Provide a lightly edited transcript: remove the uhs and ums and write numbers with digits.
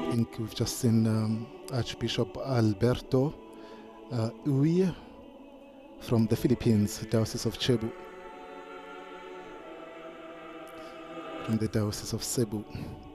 I think we've just seen Archbishop Alberto Uy from the Philippines, Diocese of Cebu, from the Diocese of Cebu.